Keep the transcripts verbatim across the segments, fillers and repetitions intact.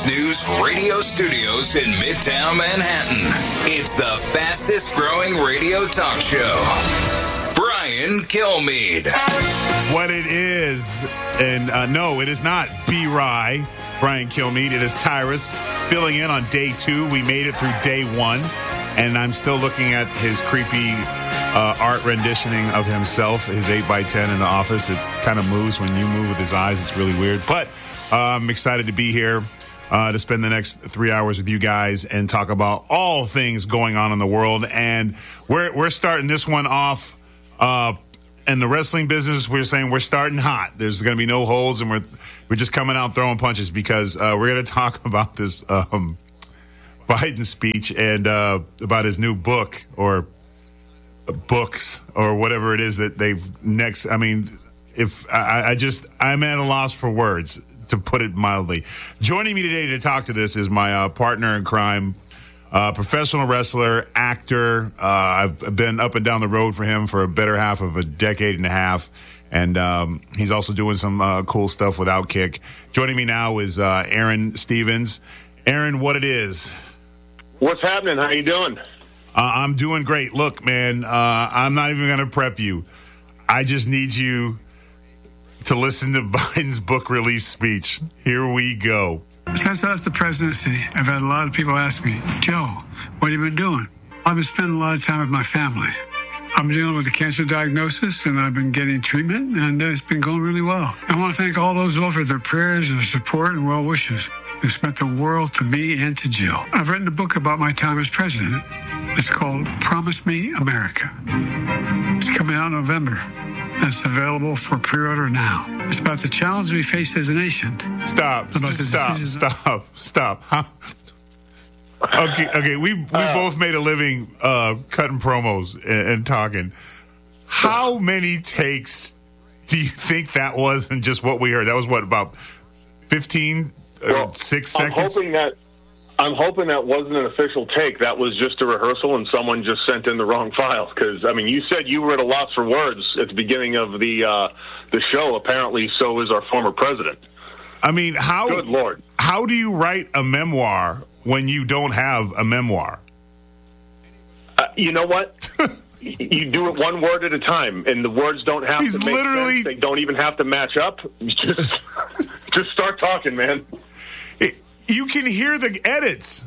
Fox News radio studios in Midtown Manhattan. It's the fastest growing radio talk show. Brian Kilmeade. What it is, and uh, no, it is not B-Rye, Brian Kilmeade. It is Tyrus filling in on day two. We made it through day one, and I'm still looking at his creepy uh, art renditioning of himself, his eight by ten in the office. It kind of moves when you move with his eyes. It's really weird, but uh, I'm excited to be here. Uh, to spend the next three hours with you guys and talk about all things going on in the world. And we're we're starting this one off uh, in the wrestling business. We're saying we're starting hot. There's going to be no holds, and we're we're just coming out throwing punches because uh, we're going to talk about this um, Biden speech and uh, about his new book or books or whatever it is that they've next. I mean, if I, I just I'm at a loss for words, to put it mildly. Joining me today to talk to this is my uh, partner in crime, uh, professional wrestler, actor. Uh, I've been up and down the road for him for a better half of a decade and a half, and um, he's also doing some uh, cool stuff with Outkick. Joining me now is uh, Aaron Stevens. Aaron, what it is? What's happening? How you doing? Uh, I'm doing great. Look, man, uh, I'm not even going to prep you. I just need you to listen to Biden's book release speech. Here we go. Since I left the presidency, I've had a lot of people ask me, Joe, what have you been doing? I've been spending a lot of time with my family. I'm dealing with a cancer diagnosis, and I've been getting treatment, and it's been going really well. I want to thank all those who offered their prayers and support and well wishes. It's meant the world to me and to Jill. I've written a book about my time as president. It's called Promise Me America. It's coming out in November. It's available for pre-order now. It's about the challenge we face as a nation. Stop, stop, stop, stop. Huh? Okay, okay. We we uh, both made a living uh, cutting promos and, and talking. How many takes do you think that was in just what we heard? That was what, about fifteen, well, uh, six I'm seconds? Hoping that, I'm hoping that wasn't an official take. That was just a rehearsal, and someone just sent in the wrong files. Because, I mean, you said you were at a loss for words at the beginning of the uh, the show. Apparently, so is our former president. I mean, how? Good Lord. How do you write a memoir when you don't have a memoir? Uh, you know what? You do it one word at a time, and the words don't have He's to make literally... sense. They don't even have to match up. Just, just start talking, man. It, you can hear the edits.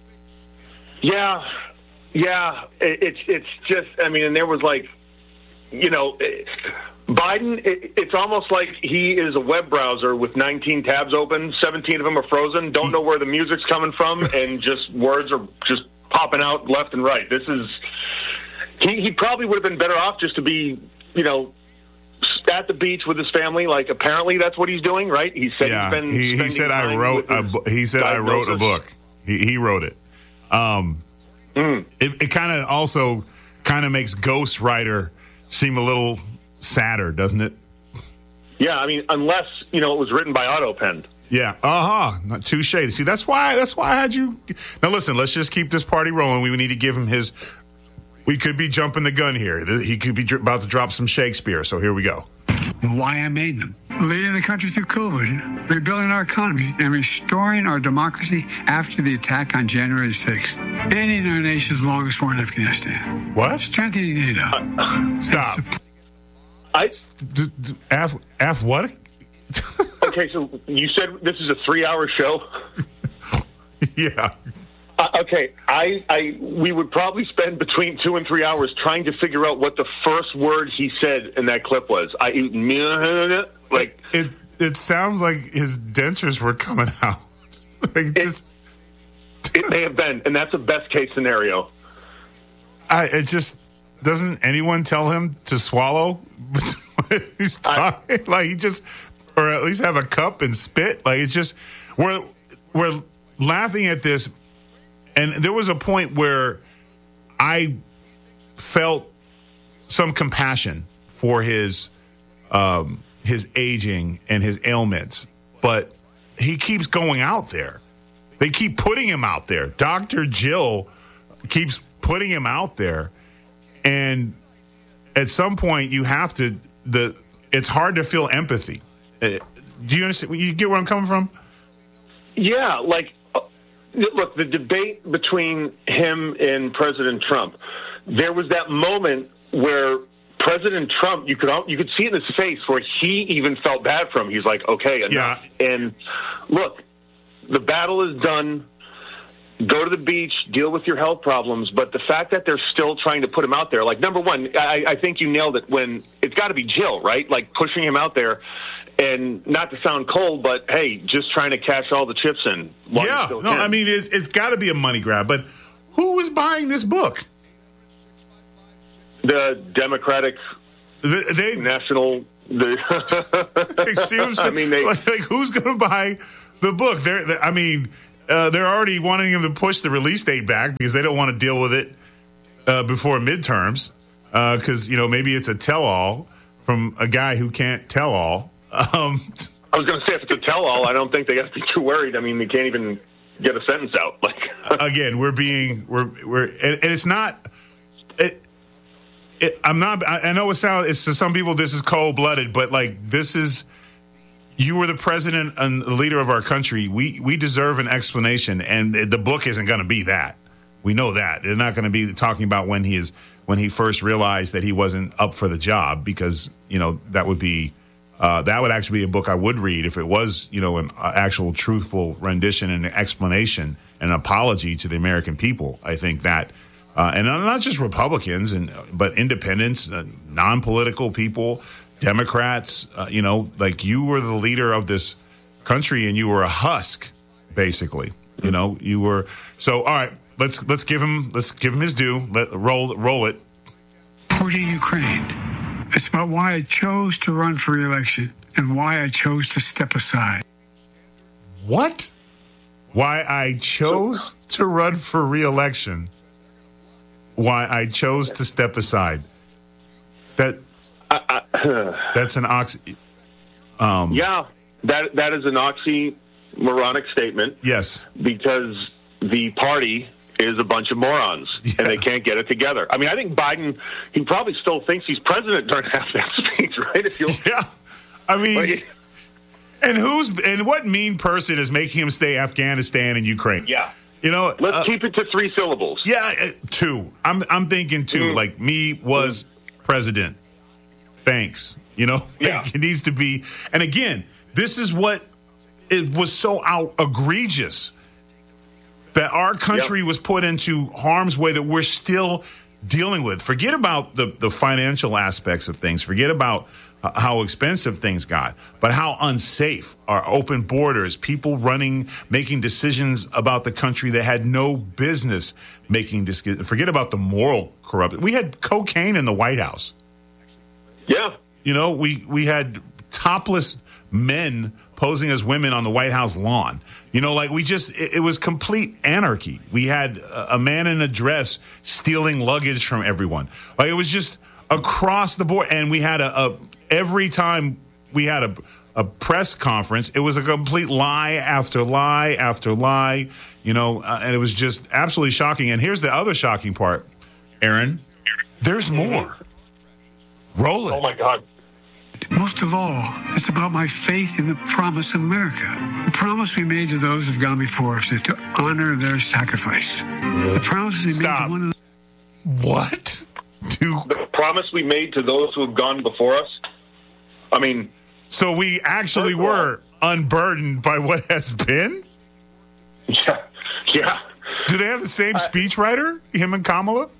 Yeah, yeah. It, it's it's just, I mean, and there was like, you know, it, Biden, it, it's almost like he is a web browser with nineteen tabs open, seventeen of them are frozen, don't know where the music's coming from, and just words are just popping out left and right. This is, he, he probably would have been better off just to be, you know, at the beach with his family. Like, apparently that's what he's doing, right? He said yeah, he's been he, he said I wrote a, he said I wrote a book. He, he wrote it. Um, mm. It, it kind of also kind of makes Ghost Rider seem a little sadder, doesn't it? Yeah, I mean, unless, you know, it was written by AutoPen. Yeah, uh-huh. Not too shady. See, that's why that's why I had you. Now, listen, let's just keep this party rolling. We need to give him his. We could be jumping the gun here. He could be about to drop some Shakespeare, so here we go. Why I made them. Leading the country through COVID, rebuilding our economy, and restoring our democracy after the attack on January sixth. Ending our nation's longest war in Afghanistan. What? Strengthening NATO. Uh, stop. I d- d- Af, Af what? Okay, so you said this is a three-hour show? Yeah. Uh, okay, I, I, we would probably spend between two and three hours trying to figure out what the first word he said in that clip was. I like it. It sounds like his dentures were coming out. like it, just, it may have been, and that's a best case scenario. I. It just doesn't anyone tell him to swallow? He's talking I, like he just, or at least have a cup and spit. Like it's just we're we're laughing at this. And there was a point where I felt some compassion for his um, his aging and his ailments, but he keeps going out there. They keep putting him out there. Doctor Jill keeps putting him out there, and at some point you have to. The it's hard to feel empathy. Uh, do you understand? You get where I'm coming from? Yeah, like, uh, look, the debate between him and President Trump, there was that moment where President Trump, you could you could see it in his face where he even felt bad for him. He's like, okay, enough. Yeah. And look, the battle is done. Go to the beach, deal with your health problems. But the fact that they're still trying to put him out there, like, number one, I, I think you nailed it when it's got to be Jill, right? Like, pushing him out there. And not to sound cold, but, hey, just trying to cash all the chips in. Yeah, no, can. I mean, it's, it's got to be a money grab. But who is buying this book? The Democratic They, they National... The They see what I'm saying? I mean, they, like, like, who's going to buy the book? They're, they're, I mean, uh, they're already wanting him to push the release date back because they don't want to deal with it uh, before midterms. Because, uh, you know, maybe it's a tell-all from a guy who can't tell all. Um, I was going to say, if it's a tell-all, I don't think they got to be too worried. I mean, they can't even get a sentence out. Like, again, we're being we're we're, and, and it's not. It, it, I'm not. I, I know it sounds. It's to some people this is cold-blooded, but like this is. You were the president and the leader of our country. We we deserve an explanation, and the book isn't going to be that. We know that they're not going to be talking about when he is when he first realized that he wasn't up for the job, because you know that would be. Uh, that would actually be a book I would read if it was, you know, an uh, actual truthful rendition and explanation and apology to the American people. I think that, uh, and not just Republicans, and but independents, uh, non-political people, Democrats. Uh, you know, like you were the leader of this country, and you were a husk, basically. You know, you were. So, all right, let's let's give him let's give him his due. Let roll roll it. Supporting Ukraine. It's about why I chose to run for re-election and why I chose to step aside. What? Why I chose to run for re-election. Why I chose to step aside. That I, I, that's an oxy. Um, yeah, that that is an oxymoronic statement. Yes, because the party is a bunch of morons, yeah. and they can't get it together. I mean, I think Biden, he probably still thinks he's president during half that speech, right? If you, yeah, I mean, like, and who's and what mean person is making him stay Afghanistan and Ukraine? Yeah, you know, let's uh, keep it to three syllables. Yeah, uh, two. I'm I'm thinking two. Mm. Like me was mm. president. Thanks. You know, yeah, like, it needs to be. And again, this is what it was so out egregious. That our country yep. was put into harm's way that we're still dealing with. Forget about the, the financial aspects of things. Forget about uh, how expensive things got, but how unsafe our open borders, people running, making decisions about the country that had no business making decisions. Forget about the moral corruption. We had cocaine in the White House. Yeah. You know, we, we had topless men posing as women on the White House lawn. You know, like we just, it, it was complete anarchy. We had a, a man in a dress stealing luggage from everyone. Like it was just across the board. And we had a, a every time we had a, a press conference, it was a complete lie after lie after lie, you know, uh, and it was just absolutely shocking. And here's the other shocking part, Aaron, there's more. Roll it. Oh my God. Most of all, it's about my faith in the promise of America. The promise we made to those who've gone before us is to honor their sacrifice. The promise we Stop. made to one of the... What? To... The promise we made to those who have gone before us? I mean... So we actually were unburdened by what has been? Yeah. Yeah. Do they have the same uh, speechwriter, him and Kamala?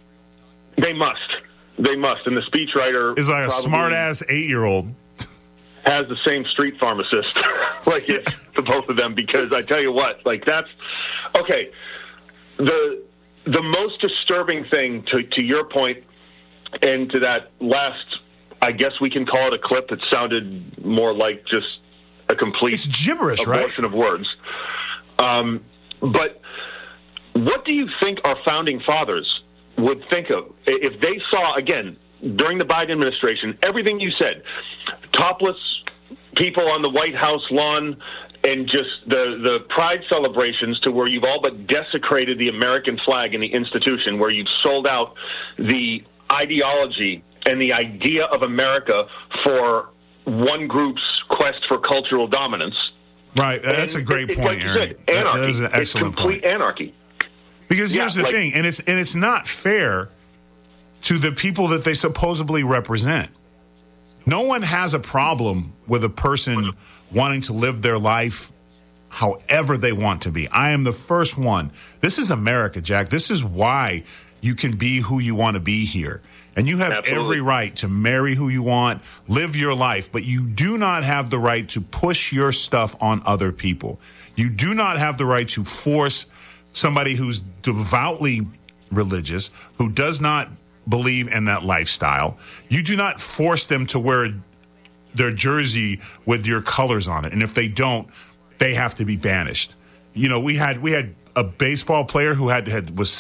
They must. They must, and the speechwriter is like a smart-ass eight-year-old. Has the same street pharmacist, like it's the both of them. Because I tell you what, like that's okay. The the most disturbing thing to to your point, and to that last, I guess we can call it a clip that sounded more like just a complete it's gibberish, abortion right? of words. Um, but what do you think our founding fathers would think of if they saw, again, during the Biden administration, everything you said, topless people on the White House lawn, and just the, the pride celebrations to where you've all but desecrated the American flag and the institution, where you've sold out the ideology and the idea of America for one group's quest for cultural dominance, Right. That's And a great it- point, like you Aaron. said, anarchy. That is an excellent it's complete point. anarchy. Because here's Yeah, the like- thing, and it's and it's not fair to the people that they supposedly represent. No one has a problem with a person wanting to live their life however they want to be. I am the first one. This is America, Jack. This is why you can be who you want to be here. And you have Absolutely. every right to marry who you want, live your life, but you do not have the right to push your stuff on other people. You do not have the right to force somebody who's devoutly religious, who does not believe in that lifestyle. You do not force them to wear their jersey with your colors on it. And if they don't, they have to be banished. You know, we had we had a baseball player who had, had was